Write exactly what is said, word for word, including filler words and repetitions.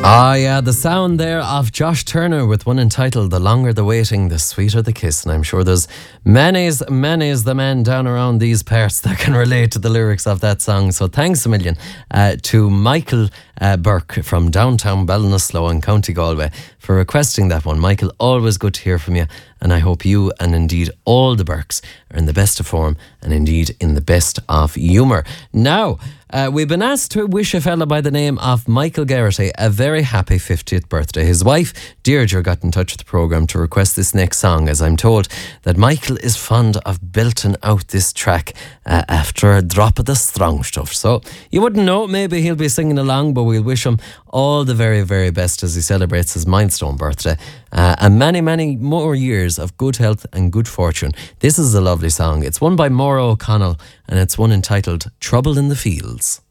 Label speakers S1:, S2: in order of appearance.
S1: Ah, yeah, the sound there of Josh Turner with one entitled The Longer the Waiting, the Sweeter the Kiss. And I'm sure there's many's, many's the men down around these parts that can relate to the lyrics of that song. So thanks a million uh, to Michael uh, Burke from downtown Ballinasloe in County Galway for requesting that one. Michael, always good to hear from you. And I hope you and indeed all the Burkes are in the best of form and indeed in the best of humour. Now, uh, we've been asked to wish a fella by the name of Michael Garrity a very happy fiftieth birthday. His wife, Deirdre, got in touch with the programme to request this next song, as I'm told that Michael is fond of belting out this track uh, after a drop of the strong stuff. So you wouldn't know, maybe he'll be singing along, but we'll wish him all the very, very best as he celebrates his milestone birthday uh, and many, many more years of good health and good fortune. This is a lovely song. It's one by Maura O'Connell and it's one entitled Trouble in the Fields.